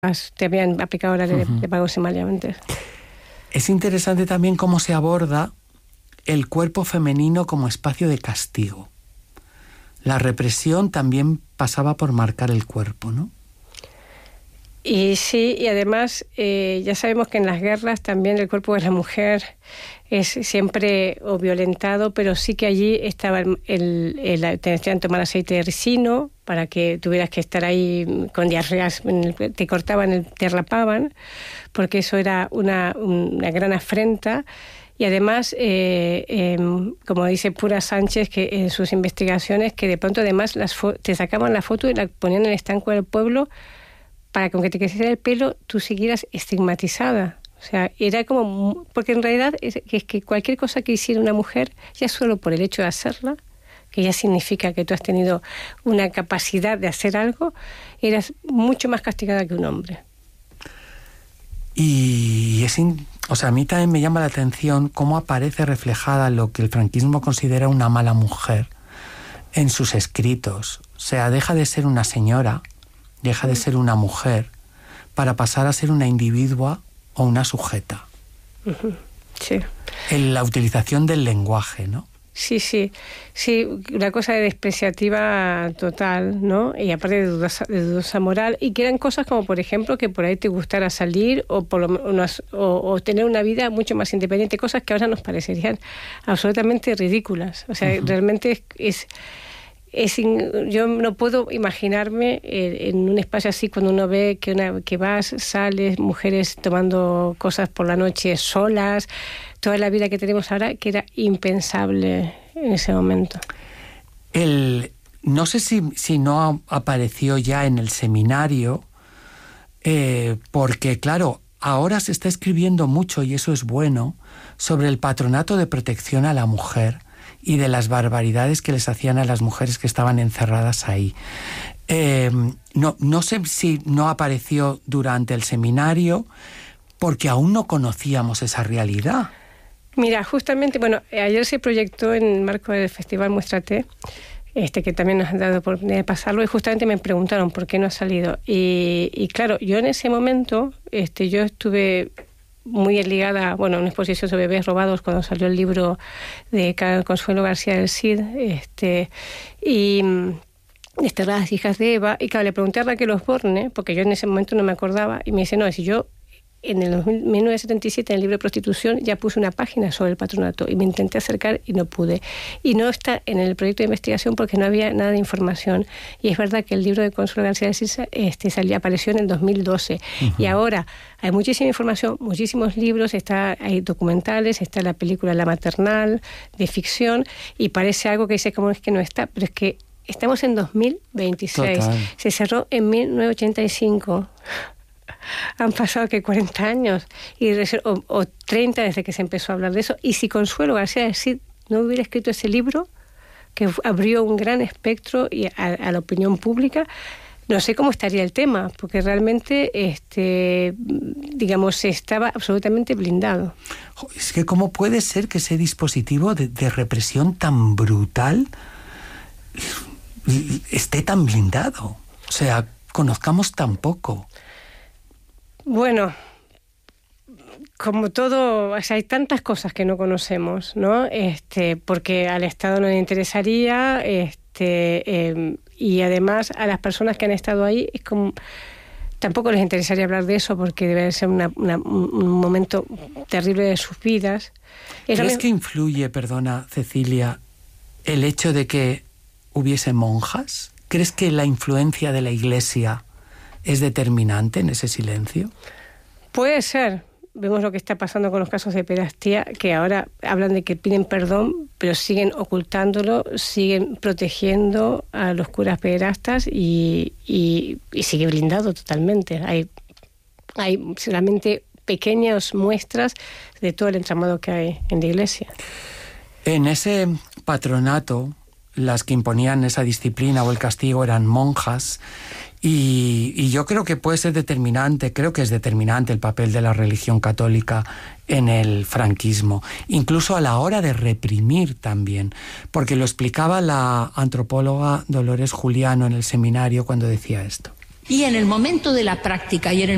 te habían aplicado la ley de pago sumariamente. Es interesante también cómo se aborda el cuerpo femenino como espacio de castigo. La represión también pasaba por marcar el cuerpo, ¿no? Y sí, y además ya sabemos que en las guerras también el cuerpo de la mujer es siempre o violentado, pero sí que allí estaba te decían tomar aceite de ricino para que tuvieras que estar ahí con diarreas, te cortaban, te rapaban, porque eso era una gran afrenta. Y además, como dice Pura Sánchez que en sus investigaciones, que de pronto además te sacaban la foto y la ponían en el estanco del pueblo para que aunque te creciera el pelo, tú siguieras estigmatizada. O sea, era como... Porque en realidad es que cualquier cosa que hiciera una mujer, ya solo por el hecho de hacerla, que ya significa que tú has tenido una capacidad de hacer algo, eras mucho más castigada que un hombre. Y a mí también me llama la atención cómo aparece reflejada lo que el franquismo considera una mala mujer en sus escritos. O sea, deja de ser una señora, deja de ser una mujer para pasar a ser una individua o una sujeta. Sí. En la utilización del lenguaje, ¿no? Sí, una cosa de despreciativa total, ¿no? Y aparte de dudosa moral, y que eran cosas como, por ejemplo, que por ahí te gustara salir o tener una vida mucho más independiente, cosas que ahora nos parecerían absolutamente ridículas. O sea, realmente yo no puedo imaginarme en un espacio así cuando uno ve que sales, mujeres tomando cosas por la noche solas, toda la vida que tenemos ahora, que era impensable en ese momento. No sé si no apareció ya en el seminario, porque claro, ahora se está escribiendo mucho, y eso es bueno, sobre el patronato de protección a la mujer y de las barbaridades que les hacían a las mujeres que estaban encerradas ahí. No sé si no apareció durante el seminario, porque aún no conocíamos esa realidad. Mira, justamente, ayer se proyectó en el marco del Festival Muéstrate, que también nos han dado oportunidad de pasarlo, y justamente me preguntaron por qué no ha salido. Y claro, yo en ese momento, yo estuve muy ligada a una exposición sobre bebés robados cuando salió el libro de Consuelo García del Cid, y Desterradas hijas de Eva, y claro, le pregunté a Raquel Osborne, porque yo en ese momento no me acordaba, y me dice, no, si yo en el 1977 en el libro de prostitución ya puse una página sobre el patronato y me intenté acercar y no pude. Y no está en el proyecto de investigación porque no había nada de información. Y es verdad que el libro de Consuelo García de Cid apareció en el 2012. Y ahora hay muchísima información, muchísimos libros, hay documentales, está la película La Maternal, de ficción, y parece algo que dice, ¿cómo es que no está? Pero es que estamos en 2026. Total. Se cerró en 1985. Han pasado que 40 años o 30 desde que se empezó a hablar de eso. Y si Consuelo García de Cid no hubiera escrito ese libro, que abrió un gran espectro a la opinión pública, no sé cómo estaría el tema, porque realmente estaba absolutamente blindado. Es que ¿cómo puede ser que ese dispositivo de represión tan brutal esté tan blindado? O sea, conozcamos tan poco. Bueno, como todo, hay tantas cosas que no conocemos, ¿no? Porque al Estado no le interesaría, y además a las personas que han estado ahí es como tampoco les interesaría hablar de eso porque debe ser un momento terrible de sus vidas. ¿Crees que influye, perdona, Cecilia, el hecho de que hubiese monjas? ¿Crees que la influencia de la Iglesia es determinante en ese silencio? Puede ser. Vemos lo que está pasando con los casos de pederastia, que ahora hablan de que piden perdón, pero siguen ocultándolo, siguen protegiendo a los curas pederastas y sigue blindado totalmente. Hay solamente pequeñas muestras de todo el entramado que hay en la Iglesia. En ese patronato, las que imponían esa disciplina o el castigo eran monjas. Y yo creo que puede ser determinante, creo que es determinante el papel de la religión católica en el franquismo, incluso a la hora de reprimir también, porque lo explicaba la antropóloga Dolores Juliano en el seminario cuando decía esto. Y en el momento de la práctica y en el